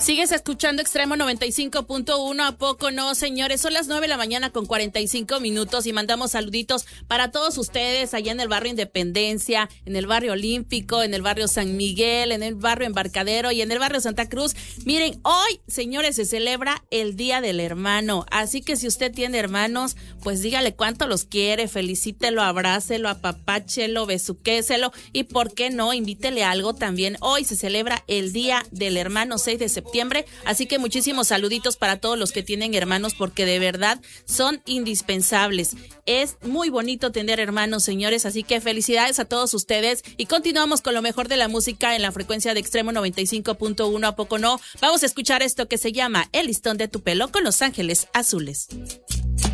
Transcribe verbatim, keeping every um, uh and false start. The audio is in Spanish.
Sigues escuchando Extremo noventa y cinco punto uno, ¿a poco no, señores? Son las nueve de la mañana con cuarenta y cinco minutos y mandamos saluditos para todos ustedes allá en el barrio Independencia, en el barrio Olímpico, en el barrio San Miguel, en el barrio Embarcadero y en el barrio Santa Cruz. Miren, hoy, señores, se celebra el Día del Hermano, así que si usted tiene hermanos, pues dígale cuánto los quiere, felicítelo, abrácelo, apapáchelo, besuquéselo y, ¿por qué no? Invítele algo también. Hoy se celebra el Día del Hermano, seis de septiembre, así que muchísimos saluditos para todos los que tienen hermanos, porque de verdad son indispensables. Es muy bonito tener hermanos, señores, así que felicidades a todos ustedes y continuamos con lo mejor de la música en la frecuencia de Extremo noventa y cinco punto uno, ¿a poco no? Vamos a escuchar esto que se llama El listón de tu pelo con Los Ángeles Azules.